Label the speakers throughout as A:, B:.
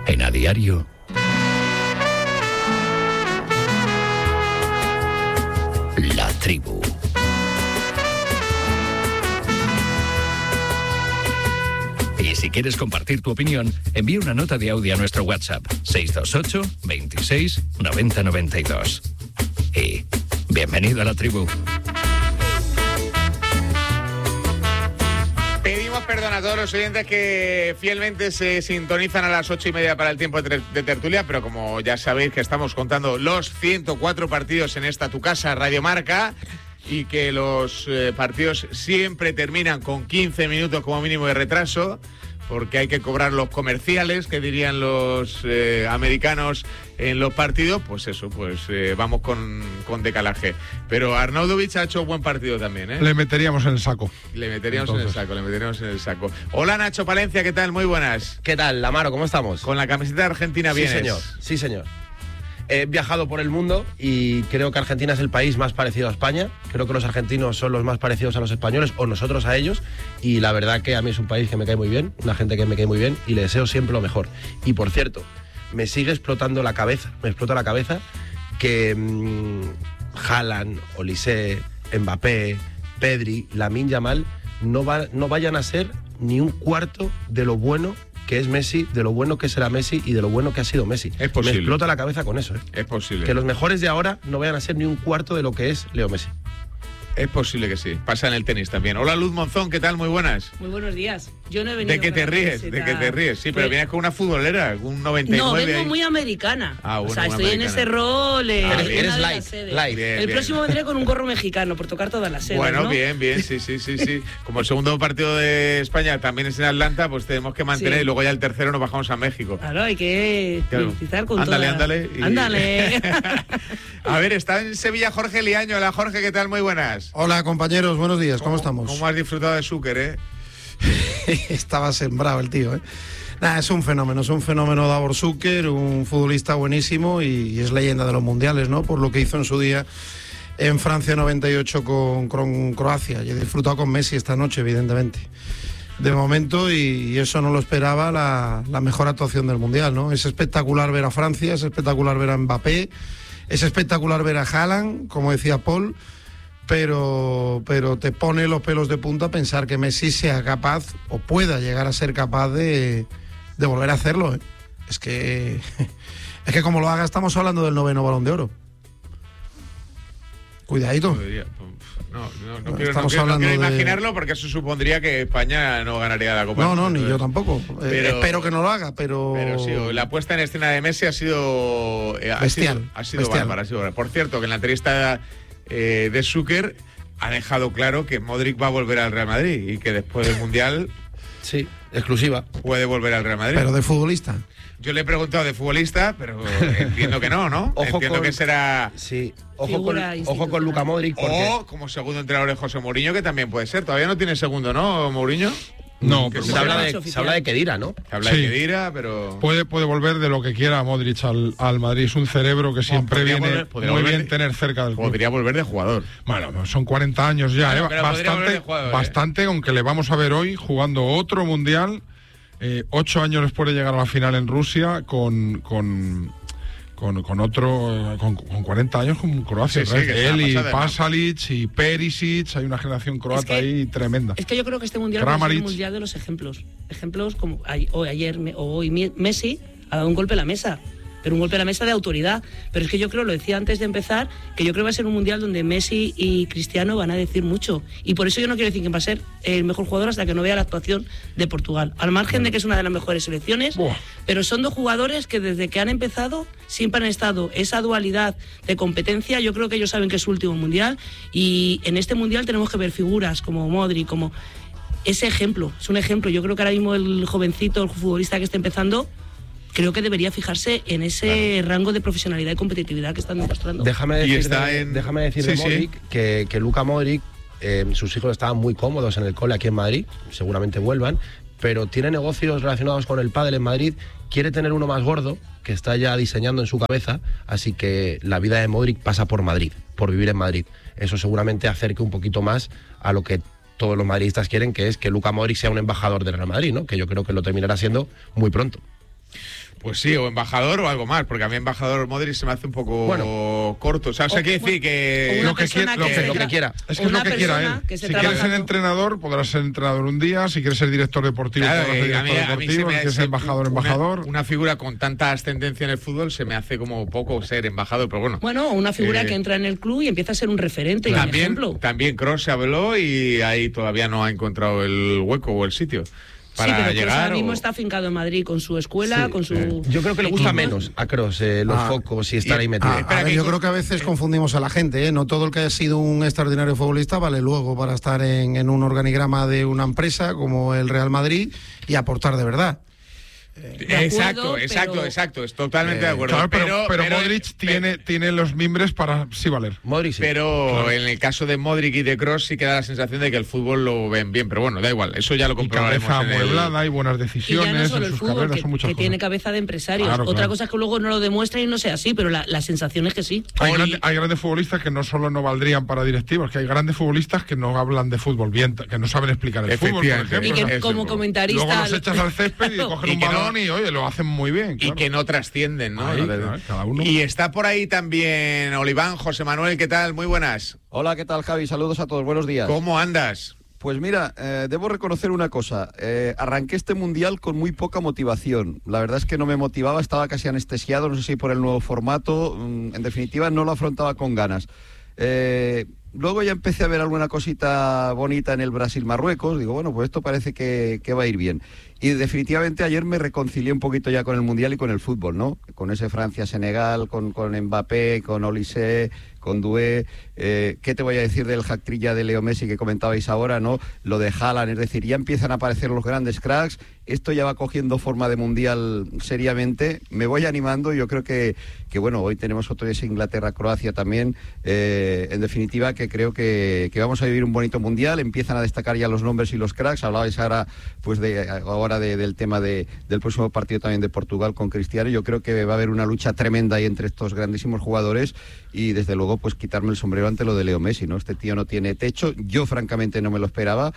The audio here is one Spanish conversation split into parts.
A: En A Diario, La Tribu. Y si quieres compartir tu opinión, envía una nota de audio a nuestro WhatsApp 628 26 90 92. Y bienvenido a La Tribu.
B: Pedimos perdón a todos los oyentes que fielmente se sintonizan a las 8:30 para el tiempo de tertulia, pero como ya sabéis que estamos contando los 104 partidos en esta tu casa Radio Marca y que los partidos siempre terminan con 15 minutos como mínimo de retraso, porque hay que cobrar los comerciales, que dirían los americanos en los partidos, pues eso, vamos con decalaje. Pero Arnaudovic ha hecho buen partido también, ¿eh?
C: Le meteríamos en el saco.
B: Le meteríamos en el saco. Hola Nacho Palencia, ¿qué tal? Muy buenas.
D: ¿Qué tal, Amaro? ¿Cómo estamos?
B: Con la camiseta de Argentina vienes.
D: Sí, señor. He viajado por el mundo y creo que Argentina es el país más parecido a España. Creo que los argentinos son los más parecidos a los españoles o nosotros a ellos. Y la verdad que a mí es un país que me cae muy bien, una gente que me cae muy bien y le deseo siempre lo mejor. Y por cierto, me explota la cabeza que Haaland, Olise, Mbappé, Pedri, Lamine Yamal no vayan a ser ni un cuarto de lo bueno que es Messi, de lo bueno que será Messi y de lo bueno que ha sido Messi.
B: Es posible.
D: Me explota la cabeza con eso, ¿eh?
B: Es posible.
D: Que los mejores de ahora no vayan a ser ni un cuarto de lo que es Leo Messi.
B: Es posible que sí. Pasa en el tenis también. Hola Luz Monzón, ¿qué tal? Muy buenas.
E: Muy buenos días. Yo no he venido.
B: ¿De qué te ríes? Sí, pero vienes con una futbolera, un 99.
E: No, vengo
B: ahí.
E: muy americana.
B: Bueno,
E: o sea, estoy
B: americana.
E: en ese rol.
D: Eres light.
E: El próximo vendré con un gorro mexicano por tocar todas las sedes.
B: Bueno,
E: ¿no?
B: bien, sí. Como el segundo partido de España también es en Atlanta, pues tenemos que mantener y luego ya el tercero nos bajamos a México.
E: Claro, hay que felicitar con todo.
B: Ándale.
E: Ándale.
B: A ver, está en Sevilla Jorge Liaño. Hola Jorge, ¿qué tal? Muy buenas.
F: Hola compañeros, buenos días, ¿cómo estamos?
B: ¿Cómo has disfrutado de Zucker,
F: Estaba sembrado el tío, Nada, es un fenómeno Davor Zucker, un futbolista buenísimo y es leyenda de los mundiales, ¿no? Por lo que hizo en su día en Francia 98 con Croacia. Y he disfrutado con Messi esta noche, evidentemente. De momento, y eso no lo esperaba, la mejor actuación del mundial, ¿no? Es espectacular ver a Francia, es espectacular ver a Mbappé, es espectacular ver a Haaland, como decía Paul. Pero te pone los pelos de punta pensar que Messi sea capaz o pueda llegar a ser capaz de volver a hacerlo, Es que como lo haga estamos hablando del 9º Balón de Oro. Cuidadito.
B: No quiero imaginarlo porque eso supondría que España no ganaría la Copa.
F: No, ni yo tampoco. Espero que no lo haga, pero
B: sí, la puesta en escena de Messi ha sido
F: bestial.
B: Ha sido bárbara. Por cierto, que en la entrevista de Zucker ha dejado claro que Modric va a volver al Real Madrid y que después del Mundial
D: sí, exclusiva,
B: puede volver al Real Madrid.
F: Pero de futbolista.
B: Yo le he preguntado de futbolista, pero entiendo que no. Entiendo que será...
D: Sí, ojo con Luka Modric. Porque...
B: O como segundo entrenador de José Mourinho, que también puede ser. Todavía no tiene segundo, ¿no, Mourinho?
C: No,
D: pero se habla de Khedira, ¿no?
B: Se habla de Khedira, pero...
C: Puede volver de lo que quiera Modric al Madrid. Es un cerebro que siempre viene muy bien tener cerca del club.
B: Podría volver de jugador.
C: Bueno, son 40 años ya, bastante, aunque le vamos a ver hoy jugando otro Mundial, 8 años después de llegar a la final en Rusia, con 40 años con Croacia.
B: Sí,
C: él y Pasalic y Perisic, hay una generación croata ahí tremenda.
E: Es que yo creo que este mundial es el mundial de los ejemplos. Ejemplos como hoy Messi ha dado un golpe a la mesa, pero un golpe a la mesa de autoridad. Pero es que yo creo, lo decía antes de empezar, que yo creo que va a ser un mundial donde Messi y Cristiano van a decir mucho. Y por eso yo no quiero decir que va a ser el mejor jugador hasta que no vea la actuación de Portugal. Al margen de que es una de las mejores selecciones, pero son dos jugadores que desde que han empezado siempre han estado esa dualidad de competencia. Yo creo que ellos saben que es su último mundial y en este mundial tenemos que ver figuras como Modric, como ese ejemplo. Es un ejemplo. Yo creo que ahora mismo el jovencito, el futbolista que está empezando, creo que debería fijarse en ese rango de profesionalidad y competitividad que están demostrando.
D: Déjame decir de Modric que Luka Modric, sus hijos estaban muy cómodos en el cole aquí en Madrid, seguramente vuelvan, pero tiene negocios relacionados con el pádel en Madrid, quiere tener uno más gordo, que está ya diseñando en su cabeza, así que la vida de Modric pasa por Madrid, por vivir en Madrid. Eso seguramente acerque un poquito más a lo que todos los madridistas quieren, que es que Luka Modric sea un embajador del Real Madrid, ¿no? Que yo creo que lo terminará siendo muy pronto.
B: Pues sí, o embajador o algo más, porque a mí embajador Modric se me hace un poco corto. O sea, quiere decir que
D: lo que quiera.
C: Es que es lo que quiera él. Si quieres ser entrenador, podrás ser entrenador un día. Si quieres ser director deportivo, podrás ser director deportivo. Si quieres ser embajador.
B: Una figura con tanta ascendencia en el fútbol se me hace como poco ser embajador, pero bueno.
E: Bueno, una figura que entra en el club y empieza a ser un referente y un ejemplo.
B: También Kroos se habló y ahí todavía no ha encontrado el hueco o el sitio. Para
E: pero
B: llegar,
E: ahora mismo está afincado en Madrid con su escuela, con su...
D: Yo creo que le gusta menos a Kroos los focos y estar ahí metido.
F: Yo creo que a veces confundimos a la gente, ¿eh? No todo el que haya sido un extraordinario futbolista vale luego para estar en un organigrama de una empresa como el Real Madrid y aportar de verdad.
B: Exacto, es totalmente de acuerdo.
C: Claro, pero Modric tiene los mimbres para sí valer.
B: Modric, sí. Pero en el caso de Modric y de Kroos sí queda la sensación de que el fútbol lo ven bien, pero bueno, da igual, eso ya lo comprobaremos.
C: Cabeza amueblada, hay buenas decisiones,
E: y ya no solo
C: en sus
E: fútbol,
C: carreras son muchas
E: que
C: cosas.
E: Tiene cabeza de empresarios. Otra cosa es que luego no lo demuestra y no sea así, pero la sensación es que sí.
C: Hay grandes futbolistas que no solo no valdrían para directivos, que hay grandes futbolistas que no hablan de fútbol bien, que no saben explicar el fútbol, por ejemplo.
E: Y que como comentarista...
C: Luego los echas al césped y cogen un balón y oye, lo hacen muy bien,
B: claro. Y que no trascienden, ¿no?
C: Cada uno.
B: Y está por ahí también Oliván, José Manuel, ¿qué tal? Muy buenas.
G: Hola, ¿qué tal, Javi? Saludos a todos, buenos días.
B: ¿Cómo andas?
G: Pues mira, debo reconocer una cosa, arranqué este Mundial con muy poca motivación, la verdad es que no me motivaba, estaba casi anestesiado, no sé si por el nuevo formato, en definitiva no lo afrontaba con ganas. Luego ya empecé a ver alguna cosita bonita en el Brasil-Marruecos, digo, bueno, pues esto parece que va a ir bien. Y definitivamente ayer me reconcilié un poquito ya con el Mundial y con el fútbol, ¿no? Con ese Francia-Senegal, con Mbappé, con Olise, con Doué, ¿qué te voy a decir del hat-trick de Leo Messi que comentabais ahora, ¿no? Lo de Haaland, es decir, ya empiezan a aparecer los grandes cracks, esto ya va cogiendo forma de Mundial seriamente, me voy animando, yo creo que bueno, hoy tenemos otro día Inglaterra-Croacia también, en definitiva que creo que vamos a vivir un bonito Mundial, empiezan a destacar ya los nombres y los cracks, hablabais ahora pues del tema del próximo partido también de Portugal con Cristiano, yo creo que va a haber una lucha tremenda ahí entre estos grandísimos jugadores y desde luego pues quitarme el sombrero ante lo de Leo Messi, ¿no? Este tío no tiene techo, yo francamente no me lo esperaba,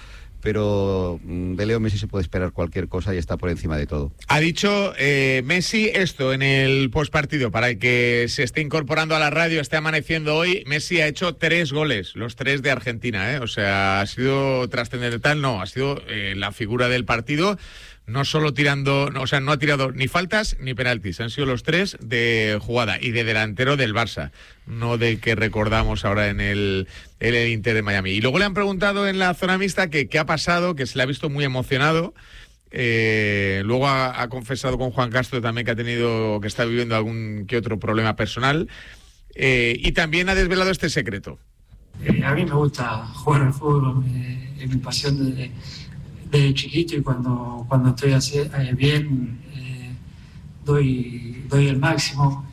G: pero de Leo Messi se puede esperar cualquier cosa y está por encima de todo.
B: Ha dicho Messi esto en el postpartido, para el que se esté incorporando a la radio, esté amaneciendo hoy, Messi ha hecho 3 goles, los 3 de Argentina, ¿eh? O sea, ha sido trascendental, no, ha sido la figura del partido. No solo tirando, no ha tirado ni faltas ni penaltis, han sido los 3 de jugada y de delantero del Barça, no del que recordamos ahora en el Inter de Miami. Y luego le han preguntado en la zona mixta qué ha pasado, que se le ha visto muy emocionado. Luego ha confesado con Juan Castro también que está viviendo algún que otro problema personal, y también ha desvelado este secreto.
H: A mí me gusta jugar al fútbol, es mi pasión desde chiquito, y cuando estoy bien doy el máximo.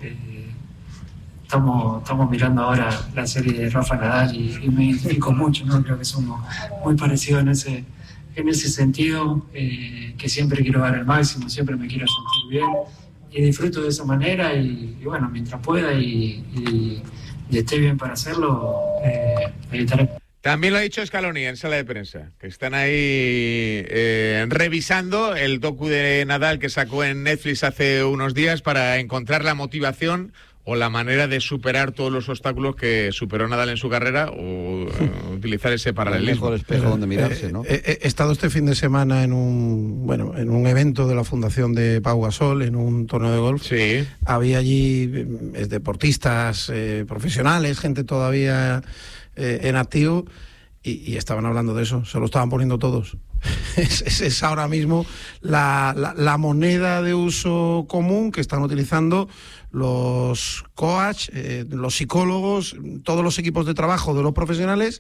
H: Estamos mirando ahora la serie de Rafa Nadal y me identifico mucho, ¿no? Creo que somos muy parecidos en ese sentido, que siempre quiero dar el máximo, siempre me quiero sentir bien y disfruto de esa manera y bueno, mientras pueda y esté bien para hacerlo, estaré.
B: También lo ha dicho Scaloni en sala de prensa, que están ahí revisando el docu de Nadal que sacó en Netflix hace unos días para encontrar la motivación o la manera de superar todos los obstáculos que superó Nadal en su carrera, o utilizar ese paralelismo.
G: El mejor espejo donde mirarse, ¿no?
F: He estado este fin de semana en un evento de la Fundación de Pau Gasol, en un torneo de golf.
B: Sí.
F: Había allí deportistas profesionales, gente todavía en activo, y estaban hablando de eso, se lo estaban poniendo todos. Es ahora mismo la moneda de uso común que están utilizando los coach, los psicólogos, todos los equipos de trabajo de los profesionales,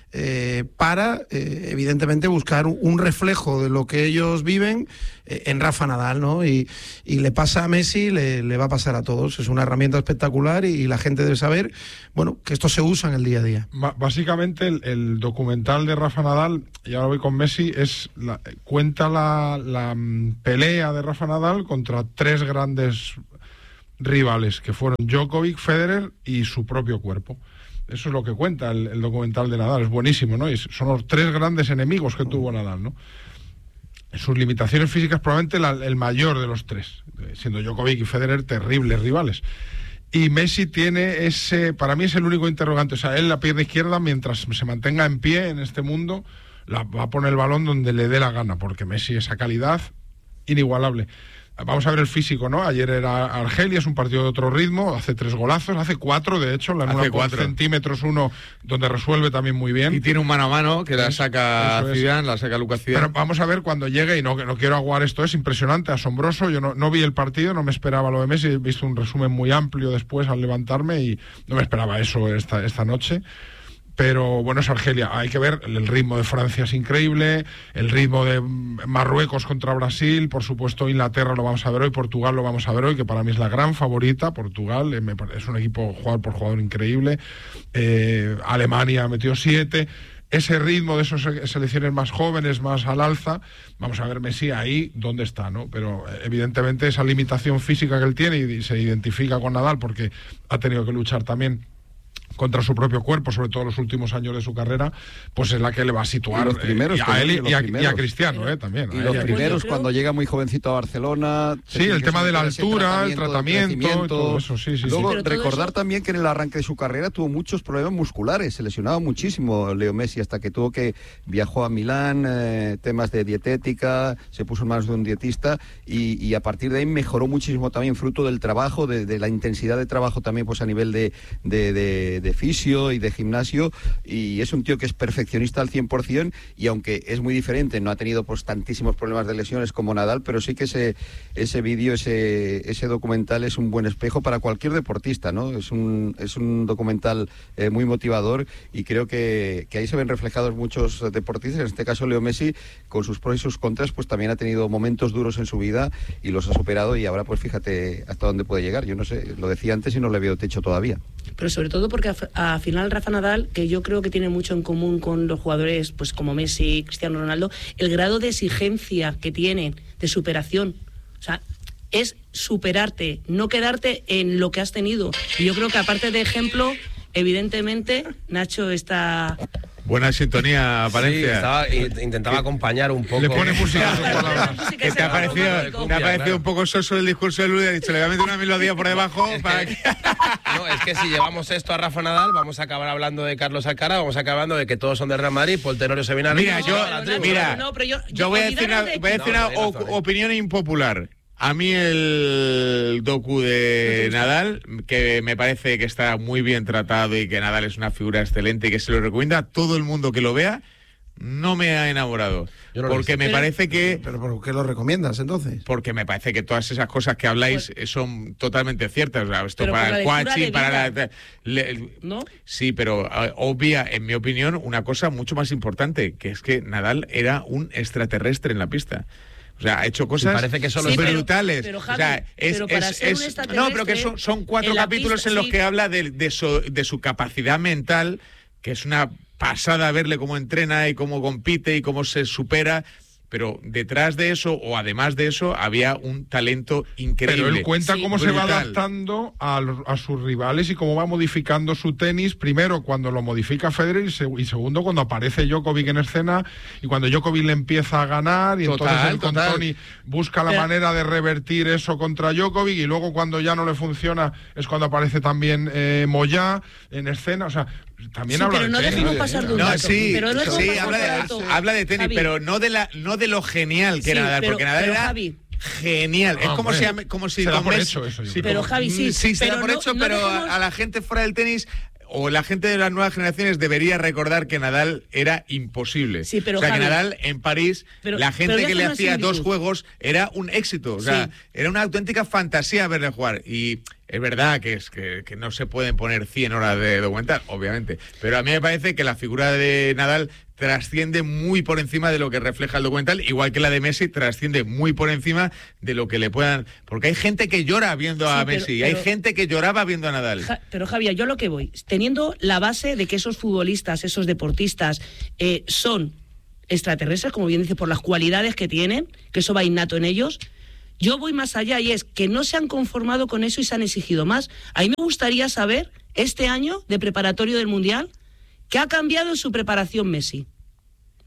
F: para evidentemente buscar un reflejo de lo que ellos viven en Rafa Nadal, ¿no? Y le pasa a Messi, le va a pasar a todos. Es una herramienta espectacular y la gente debe saber, bueno, que esto se usa en el día a día.
C: Básicamente el documental de Rafa Nadal, y ahora voy con Messi, cuenta la pelea de Rafa Nadal contra 3 grandes rivales, que fueron Djokovic, Federer y su propio cuerpo. Eso es lo que cuenta el documental de Nadal, es buenísimo, ¿no? Y son los 3 grandes enemigos que tuvo Nadal, ¿no? sus limitaciones físicas probablemente el mayor de los tres, siendo Djokovic y Federer terribles rivales. Y Messi tiene para mí es el único interrogante. O sea, él la pierna izquierda, mientras se mantenga en pie en este mundo, va a poner el balón donde le dé la gana, porque Messi esa calidad inigualable. Vamos a ver el físico, ¿no? Ayer era Argelia, es un partido de otro ritmo, hace 3 golazos, hace 4, de hecho, la anula por centímetros, uno donde resuelve también muy bien.
B: Y tiene un mano a mano que la saca Zidane, la saca Lucas Zidane.
C: Pero vamos a ver cuando llegue, y no quiero aguar esto, es impresionante, asombroso. Yo no vi el partido, no me esperaba lo de Messi, he visto un resumen muy amplio después al levantarme y no me esperaba eso esta noche. Pero bueno, es Argelia. Hay que ver, el ritmo de Francia es increíble, el ritmo de Marruecos contra Brasil, por supuesto Inglaterra lo vamos a ver hoy, Portugal lo vamos a ver hoy, que para mí es la gran favorita. Portugal es un equipo jugador por jugador increíble. Alemania metió 7. Ese ritmo de esas selecciones más jóvenes, más al alza, vamos a ver Messi ahí dónde está, ¿no? Pero evidentemente esa limitación física que él tiene y se identifica con Nadal porque ha tenido que luchar también contra su propio cuerpo, sobre todo en los últimos años de su carrera, pues es la que le va a situar a él y a Cristiano también.
G: Y los primeros, cuando llega muy jovencito a Barcelona...
C: Sí, el tema de la altura, el tratamiento, todo eso, sí.
G: Luego, recordar también que en el arranque de su carrera tuvo muchos problemas musculares, se lesionaba muchísimo Leo Messi, hasta que viajó a Milán, temas de dietética, se puso en manos de un dietista, y a partir de ahí mejoró muchísimo también, fruto del trabajo, de la intensidad de trabajo también, pues a nivel de fisio y de gimnasio, y es un tío que es perfeccionista al 100%, y aunque es muy diferente, no ha tenido pues tantísimos problemas de lesiones como Nadal, pero sí que ese vídeo, ese documental es un buen espejo para cualquier deportista, ¿no? Es un documental muy motivador, y creo que ahí se ven reflejados muchos deportistas. En este caso Leo Messi, con sus pros y sus contras, pues también ha tenido momentos duros en su vida y los ha superado, y ahora pues fíjate hasta dónde puede llegar. Yo no sé, lo decía antes y no le veo techo todavía.
E: Pero sobre todo porque al final Rafa Nadal, que yo creo que tiene mucho en común con los jugadores pues como Messi, Cristiano Ronaldo, el grado de exigencia que tienen, de superación. O sea, es superarte, no quedarte en lo que has tenido. Y yo creo que aparte de ejemplo, evidentemente, Nacho está...
B: Buena sintonía, Palencia.
D: Sí, intentaba acompañar un poco.
C: Le pone música a sus palabras.
B: Me ha parecido un poco soso el discurso de Luis. Ha dicho, le voy a meter una melodía por debajo para que...
D: No, es que si llevamos esto a Rafa Nadal, vamos a acabar hablando de Carlos Alcaraz, vamos a acabar hablando de que todos son de Real Madrid, Paul Tenorio se viene a...
B: Yo voy a decir una opinión impopular. A mí el docu de Nadal, que me parece que está muy bien tratado y que Nadal es una figura excelente y que se lo recomienda a todo el mundo que lo vea, no me ha enamorado. Porque me parece que...
F: ¿Pero por qué lo recomiendas entonces?
B: Porque me parece que todas esas cosas que habláis son totalmente ciertas. O sea, esto para el Cuachi, para la...
E: ¿No?
B: Sí, pero obvia, en mi opinión, una cosa mucho más importante, que es que Nadal era un extraterrestre en la pista. O sea, ha hecho cosas
D: parece que solo
B: brutales.
E: Pero, Javi,
B: o sea, no, pero que son 4 capítulos en los que habla de su capacidad mental, que es una pasada verle cómo entrena y cómo compite y cómo se supera. Pero detrás de eso, o además de eso, había un talento increíble.
C: Pero él cuenta cómo se va adaptando a sus rivales y cómo va modificando su tenis, primero cuando lo modifica Federer y segundo cuando aparece Djokovic en escena y cuando Djokovic le empieza a ganar y entonces él con Toni busca la manera de revertir eso contra Djokovic, y luego cuando ya no le funciona es cuando aparece también Moyá en escena. O sea, también habla
E: pero
C: de
E: no
C: tenis.
E: Dejemos pasar de un dato.
B: Pero
E: no
B: habla de tenis, Javi, pero no de lo genial que era Nadal, porque Nadal era
E: Javi,
B: genial. Es como si
C: se da por
B: Messi,
C: hecho eso.
E: Pero Javi, sí
B: se da por hecho, pero a la gente fuera del tenis o la gente de las nuevas generaciones debería recordar que Nadal era imposible.
E: Sí, pero
B: o sea,
E: Javi,
B: que Nadal en París, la gente que le hacía 2 juegos era un éxito. O sea, era una auténtica fantasía verle jugar. Y es verdad que no se pueden poner 100 horas de documental, obviamente. Pero a mí me parece que la figura de Nadal trasciende muy por encima de lo que refleja el documental, igual que la de Messi trasciende muy por encima de lo que le puedan... Porque hay gente que llora viendo a Messi, y hay gente que lloraba viendo a Nadal.
E: Pero Javier, yo lo que voy, teniendo la base de que esos futbolistas, esos deportistas son extraterrestres, como bien dice, por las cualidades que tienen, que eso va innato en ellos, yo voy más allá, y es que no se han conformado con eso y se han exigido más. A mí me gustaría saber, este año de preparatorio del Mundial, ¿qué ha cambiado en su preparación Messi?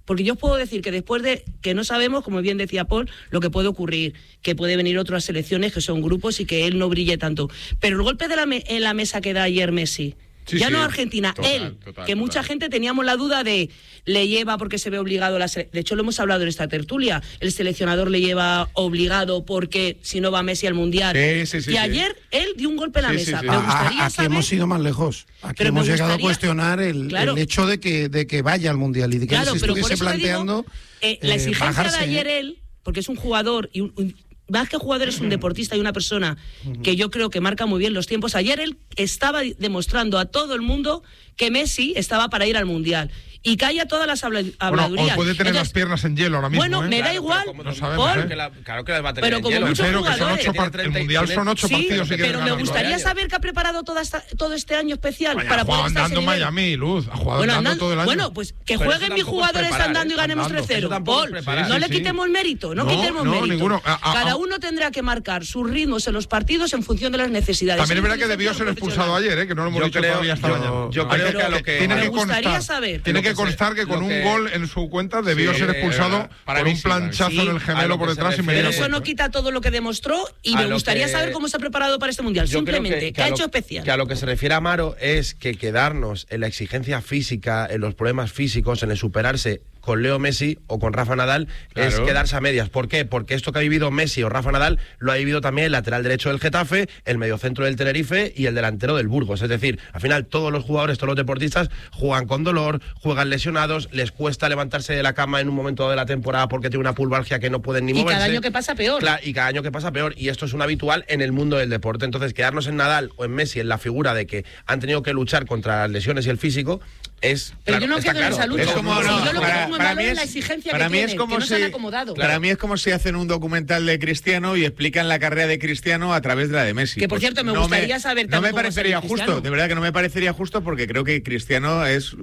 E: Porque yo os puedo decir que después de que no sabemos, como bien decía Paul, lo que puede ocurrir, que puede venir otras selecciones que son grupos y que él no brille tanto. Pero el golpe en la mesa que da ayer Messi, no Argentina, total, que mucha gente teníamos la duda de le lleva porque se ve obligado, de hecho lo hemos hablado en esta tertulia, el seleccionador le lleva obligado porque si no va Messi al Mundial. Y ayer él dio un golpe en la mesa. Me gustaría
F: aquí hemos ido más lejos. Aquí hemos llegado a cuestionar el hecho de que vaya al Mundial y de que él se estuviese planteando
E: la exigencia de ayer él, porque es un jugador y más que jugador es un deportista y una persona que yo creo que marca muy bien los tiempos. Ayer él estaba demostrando a todo el mundo que Messi estaba para ir al Mundial. Y calla todas las habladurías.
C: Bueno, o puede tener las piernas en hielo ahora mismo.
E: Bueno, me da igual.
C: No sabemos,
D: claro que las va a tener
E: pero
D: en
E: como
D: hielo.
E: muchos jugadores.
C: El Mundial son 8 partidos.
E: Pero me gustaría saber que ha preparado todo este año especial para poder estar
C: andando en Miami, Luz. Ha jugado andando todo el año.
E: Bueno, pues que jueguen mis jugadores andando y ganemos 3-0. Paul, no le quitemos mérito. No quitemos mérito.
C: Ninguno.
E: Cada uno tendrá que marcar sus ritmos en los partidos en función de las necesidades.
C: También es verdad que debió ser expulsado ayer, que no lo hemos dicho todavía hasta mañana.
D: Yo creo que
E: me gustaría saber.
C: Tiene que constar que con un gol en su cuenta debió ser expulsado por un planchazo en el gemelo por detrás.
E: Pero eso no quita todo lo que demostró y me gustaría saber cómo se ha preparado para este Mundial. Simplemente, ¿qué ha hecho especial?
D: Que a lo que se refiere Amaro es que quedarnos en la exigencia física, en los problemas físicos, en el superarse con Leo Messi o con Rafa Nadal, es quedarse a medias. ¿Por qué? Porque esto que ha vivido Messi o Rafa Nadal lo ha vivido también el lateral derecho del Getafe, el mediocentro del Tenerife y el delantero del Burgos. Es decir, al final todos los jugadores, todos los deportistas juegan con dolor, juegan lesionados, les cuesta levantarse de la cama en un momento de la temporada porque tiene una pulvargia que no pueden ni moverse.
E: Y cada año que pasa peor.
D: Claro, y cada año que pasa peor. Y esto es un habitual en el mundo del deporte. Entonces, quedarnos en Nadal o en Messi en la figura de que han tenido que luchar contra las lesiones y el físico es...
E: Pero yo no quedo en esa lucha.
B: Es como,
E: yo lo que tengo en valor es la exigencia que tienen, que no se han acomodado.
B: Para mí es como si hacen un documental de Cristiano y explican la carrera de Cristiano a través de la de Messi.
E: Que por cierto, me gustaría saber...
B: No me parecería justo, de verdad que no me parecería justo, porque creo que Cristiano es...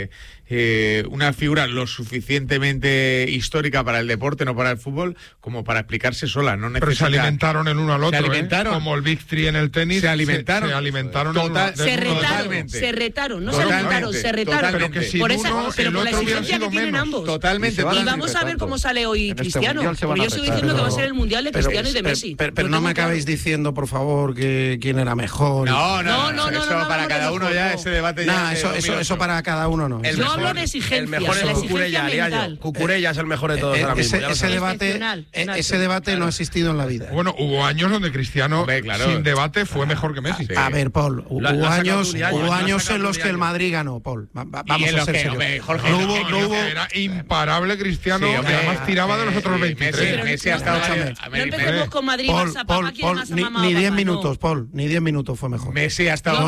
B: una figura lo suficientemente histórica para el deporte, no para el fútbol, como para explicarse sola. No
C: pero se alimentaron el uno al otro, como el Big Three en el tenis.
B: Se alimentaron.
E: Se retaron, no se alimentaron, se retaron.
C: Pero que si
E: por
C: la
E: exigencia que tienen ambos.
B: Totalmente.
E: Y vamos a ver cómo sale hoy Cristiano. Porque yo sigo diciendo que va a ser el Mundial de Cristiano y de Messi.
F: Pero no me acabéis diciendo, por favor, que quién era mejor.
B: No, eso para cada uno ya, ese debate ya...
F: Eso para cada uno no.
E: Yo hablo de exigencia.
D: El mejor es Cucurella, Cucurella es el mejor de todos ahora mismo.
F: Ese debate no ha existido en la vida.
C: Bueno, hubo años donde Cristiano, sin debate, fue mejor que Messi.
F: A ver, Paul, hubo años en los que el Madrid ganó, Paul. Vamos a ser serios.
C: No hubo... Era imparable Cristiano, y además tiraba de los otros 23.
B: Messi ha estado...
E: No empecemos con Madrid, Barça, papá, ¿quién más ha mamado?
F: Ni 10 minutos, Paul, ni 10 minutos fue mejor.
B: Messi ha estado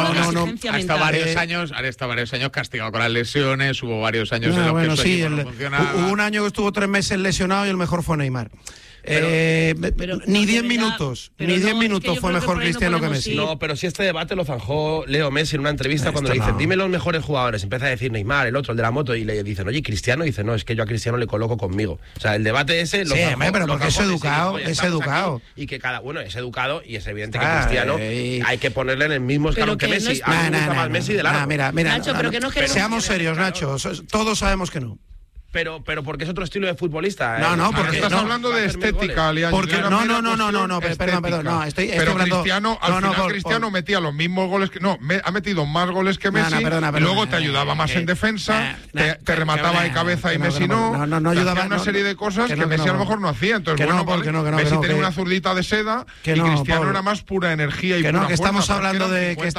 B: varios años castigado con las lesiones, hubo varios años en los que su equipo no funcionaba.
F: Hubo un año que estuvo 3 meses lesionado y el mejor fue Neymar. Ni 10 minutos fue mejor Cristiano que Messi.
D: No, pero si este debate lo zanjó Leo Messi en una entrevista cuando le dicen, dime los mejores jugadores, empieza a decir Neymar, el otro, el de la moto, y le dicen, oye, Cristiano, y dice, no, es que yo a Cristiano le coloco conmigo. O sea, el debate ese lo zanjó,
F: pero porque es educado, es educado.
D: Y que es educado y es evidente que Cristiano hay que ponerle en el mismo escalón que Messi. A mí me gusta más Messi de largo.
F: Mira,
E: Nacho, pero que no
F: seamos serios, Nacho, todos sabemos que no.
D: Pero porque es otro estilo de futbolista.
F: No, porque
C: estás hablando de estética, Aliaño.
F: Perdón, no, estoy hablando...
C: Cristiano metía los mismos goles que... No, ha metido más goles que Messi, luego te ayudaba más en defensa, te remataba de cabeza y Messi no.
F: No ayudaba.
C: Una serie de cosas que Messi a lo mejor no hacía. Entonces, Messi tenía una zurdita de seda y Cristiano era más pura energía y pura fuerza.
F: Que estamos hablando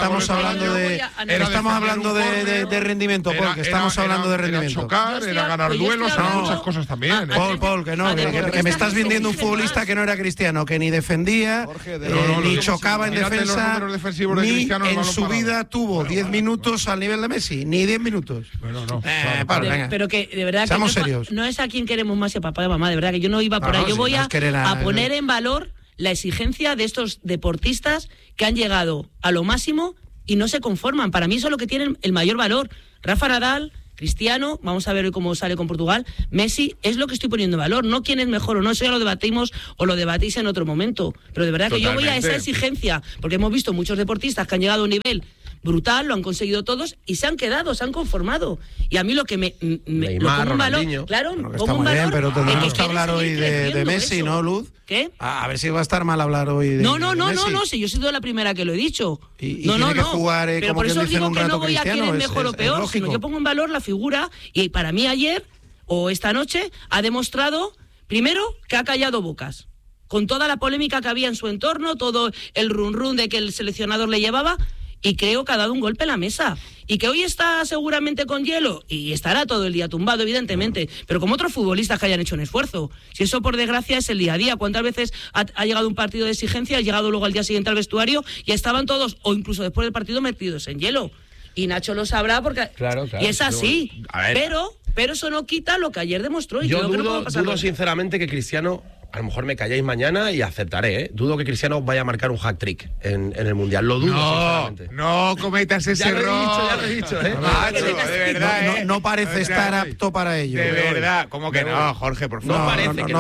F: de rendimiento, porque estamos hablando de rendimiento.
C: Chocar, era ganar duelos, eran muchas cosas también.
F: Paul, que me estás vendiendo un futbolista que no era Cristiano, que ni defendía, ni chocaba en defensa, ni en su vida tuvo 10 minutos al nivel de Messi, ni 10 minutos.
C: Bueno, no.
E: Pero que de verdad
F: seamos serios.
E: No es a quien queremos más y a papá y a mamá, de verdad que yo no iba por ahí. Yo voy a poner en valor la exigencia de estos deportistas que han llegado a lo máximo y no se conforman. Para mí eso es lo que tienen el mayor valor. Rafa Nadal, Cristiano, vamos a ver hoy cómo sale con Portugal, Messi, es lo que estoy poniendo en valor, no quién es mejor o no, eso ya lo debatimos o lo debatís en otro momento, pero de verdad que yo voy a esa exigencia, porque hemos visto muchos deportistas que han llegado a un nivel brutal, lo han conseguido todos y se han quedado, se han conformado. Y a mí lo que me
D: Neymar,
E: lo pongo un valor,
D: Ronaldinho.
E: claro,
F: Bueno, que
E: pongo
F: está
E: un
F: muy bien,
E: valor
F: pero tendremos
E: en
F: que hablar hoy
E: seguir
F: de
E: creciendo
F: Messi,
E: eso.
F: ¿no, Luz?
E: ¿Qué?
F: A ver si va a estar mal hablar hoy de Messi.
E: No, si yo he sido la primera que lo he dicho.
F: Y
E: no,
F: tiene que
E: no.
F: jugar,
E: Pero
F: como
E: por
F: quien
E: eso
F: dice, en
E: digo
F: un
E: que
F: rato
E: no voy a quién
F: Cristiano,
E: es mejor o peor,
F: lógico.
E: sino yo pongo en valor la figura y para mí ayer o esta noche ha demostrado, primero, que ha callado bocas. Con toda la polémica que había en su entorno, todo el run de que el seleccionador le llevaba, y creo que ha dado un golpe en la mesa. Y que hoy está seguramente con hielo, y estará todo el día tumbado, evidentemente, pero como otros futbolistas que hayan hecho un esfuerzo. Si eso, por desgracia, es el día a día. ¿Cuántas veces ha llegado un partido de exigencia, ha llegado luego al día siguiente al vestuario, y estaban todos, o incluso después del partido, metidos en hielo? Y Nacho lo sabrá porque...
D: Claro,
E: y es así. Pero eso no quita lo que ayer demostró. Y
D: yo
E: creo que no
D: dudo,
E: puede pasar
D: dudo sinceramente que Cristiano... A lo mejor me calláis mañana y aceptaré, ¿eh? Dudo que Cristiano vaya a marcar un hat-trick en el Mundial. Lo dudo, sinceramente.
B: No cometas ese error.
D: Ya lo he dicho, ¿eh?
B: Macho, de verdad,
F: No parece estar apto para ello.
B: De verdad, ¿cómo que no, Jorge, por favor?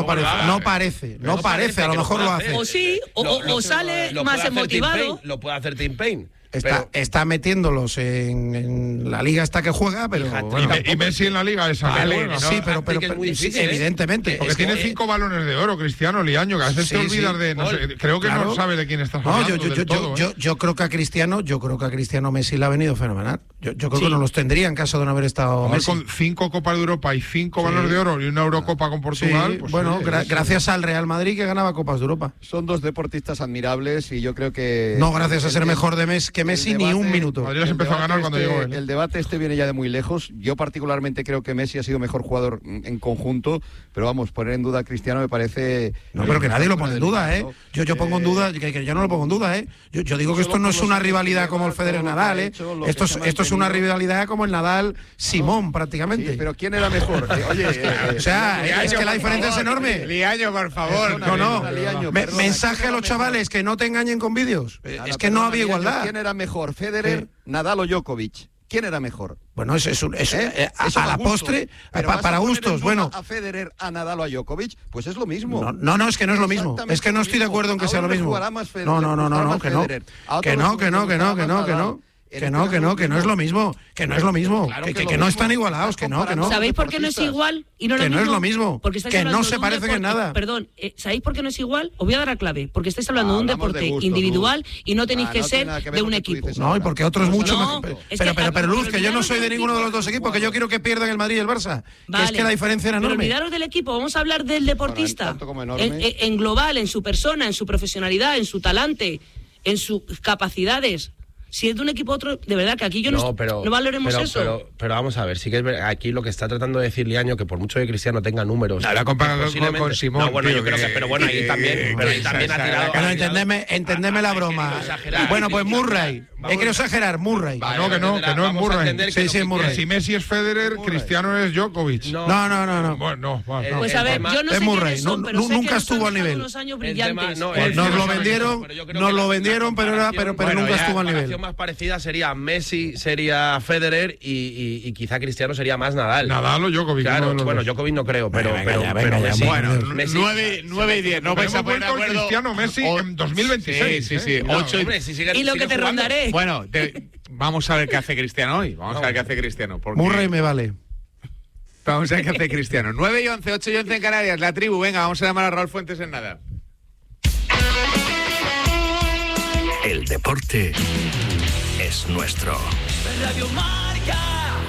F: No parece, a lo mejor lo hace.
E: O sí, o sale más emotivado.
D: Lo puede hacer Tim Payne.
F: Está metiéndolos en la liga esta que juega, pero
C: bueno, y Messi en la liga esa que juega.
F: Sí, pero
D: es muy difícil,
F: sí, evidentemente.
C: Porque tiene 5 balones de oro, Cristiano, Liaño, que a veces te olvidas de... No sé, creo que no sabe de quién estás hablando.
F: Yo creo que a Cristiano Messi le ha venido fenomenal. Yo creo que no los tendría en caso de no haber estado Messi.
C: Con 5 Copas de Europa y 5 balones de oro y una Eurocopa con Portugal...
F: Pues bueno, gracias al Real Madrid que ganaba Copas de Europa.
G: Son dos deportistas admirables y yo creo que...
F: No, gracias a ser mejor de Messi ni un minuto.
C: Madrid se empezó a ganar cuando llegó él.
G: El debate viene ya de muy lejos. Yo particularmente creo que Messi ha sido mejor jugador en conjunto, pero vamos, poner en duda a Cristiano me parece...
F: No, pero que nadie lo pone en duda, ¿eh? Yo pongo en duda, que yo no lo pongo en duda, ¿eh? Yo digo que esto no es una rivalidad como el Federer-Nadal, ¿eh? Esto es una rivalidad como el Nadal-Simón, prácticamente.
G: Sí, pero ¿quién era mejor?
F: O sea, es que la diferencia es enorme.
B: Liaño, por favor.
F: Mensaje a los chavales que no te engañen con vídeos. Es que no había igualdad.
G: ¿Quién era mejor, Federer, Nadal o Djokovic? ¿Quién era mejor?
F: Bueno, a la postre, para gustos, bueno.
G: ¿A Federer, a Nadal o a Djokovic? Pues es lo mismo.
F: No, es que no es lo mismo. Es que no estoy de acuerdo en que sea lo mismo. Que no es lo mismo. Que no están igualados, que no.
E: ¿Sabéis por qué no es igual? Y no
F: es lo mismo.
E: Que
F: no se parecen en nada.
E: Perdón, ¿sabéis por qué no es igual? Os voy a dar la clave. Porque estáis hablando de un deporte individual y no tenéis que ser de un equipo.
F: No, y porque otro es mucho mejor. Pero Luz, que yo no soy de ninguno de los dos equipos, que yo quiero que pierdan el Madrid y el Barça. Que es que la diferencia era enorme.
E: Pero olvidaros del equipo, vamos a hablar del deportista. En global, en su persona, en su profesionalidad, en su talante, en sus capacidades. Si es de un equipo a otro, de verdad que aquí yo no valoremos eso.
D: Pero vamos a ver, sí que es verdad, aquí lo que está tratando de decir Liaño, que por mucho que Cristiano tenga números...
B: Ahora comparado con Simón.
D: No, bueno, yo creo que... Pero bueno, ahí también ha tirado...
F: Entendeme la broma. Bueno, pues Murray. He querido exagerar, Murray.
C: No, que no es Murray.
F: Sí, es Murray.
C: Si Messi es Federer, Cristiano es Djokovic.
F: No.
C: Bueno,
E: pues a ver, yo no sé
F: Murray. Nunca estuvo al nivel.
E: Unos años brillantes.
F: Nos lo vendieron, pero nunca estuvo al nivel.
D: Más parecida sería Messi, sería Federer y quizá Cristiano sería más Nadal.
C: Nadal o Djokovic.
D: Claro, bueno, Djokovic no creo, pero Messi.
B: Bueno, 9 y 10. No vais a poner de acuerdo.
C: Cristiano Messi en 2026.
B: Sí. 8
E: y lo que te rondaré.
B: Bueno, vamos a ver qué hace Cristiano hoy.
F: Murray me vale.
B: Vamos a ver qué hace Cristiano. 9 y 11, 8 y 11 en Canarias. La tribu, venga, vamos a llamar a Raúl Fuentes en nada.
A: El deporte es nuestro.
I: Radio Marca.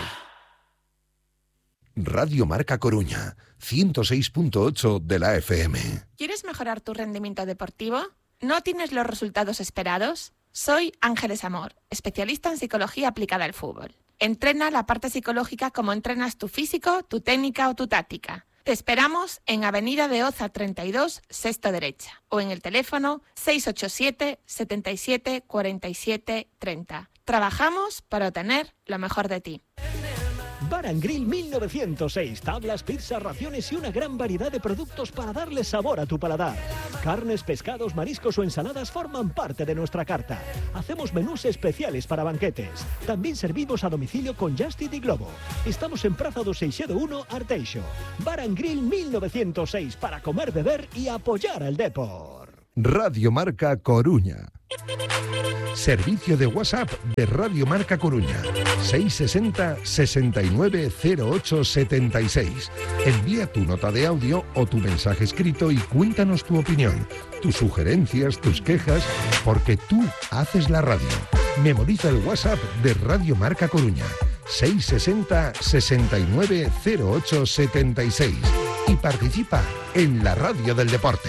J: Radio Marca Coruña, 106.8 de la FM.
K: ¿Quieres mejorar tu rendimiento deportivo? ¿No tienes los resultados esperados? Soy Ángeles Amor, especialista en psicología aplicada al fútbol. Entrena la parte psicológica como entrenas tu físico, tu técnica o tu táctica. Te esperamos en Avenida de Oza 32, sexto derecha, o en el teléfono 687 77 47 30. Trabajamos para obtener lo mejor de ti.
L: Bar & Grill 1906, tablas, pizzas, raciones y una gran variedad de productos para darle sabor a tu paladar. Carnes, pescados, mariscos o ensaladas forman parte de nuestra carta. Hacemos menús especiales para banquetes. También servimos a domicilio con Just Eat y Globo. Estamos en Praza do Seixedo 1, Arteixo. Bar & Grill 1906, para comer, beber y apoyar al deporte.
J: Radio Marca Coruña. Servicio de WhatsApp de Radio Marca Coruña. 660 69 08 76. Envía tu nota de audio o tu mensaje escrito y cuéntanos tu opinión, tus sugerencias, tus quejas, porque tú haces la radio. Memoriza el WhatsApp de Radio Marca Coruña. 660 69 08 76 y participa en la radio del deporte.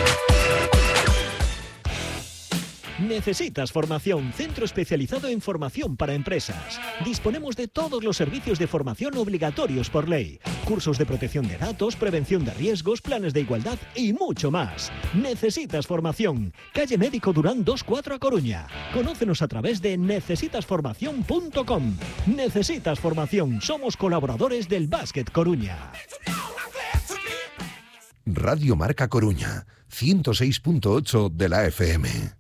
L: ¿Necesitas formación? Centro especializado en formación para empresas. Disponemos de todos los servicios de formación obligatorios por ley. Cursos de protección de datos, prevención de riesgos, planes de igualdad y mucho más. ¿Necesitas formación? Calle Médico Durán 24 a Coruña. Conócenos a través de necesitasformación.com. Necesitas formación. Somos colaboradores del Básquet Coruña.
J: Radio Marca Coruña, 106.8 de la FM.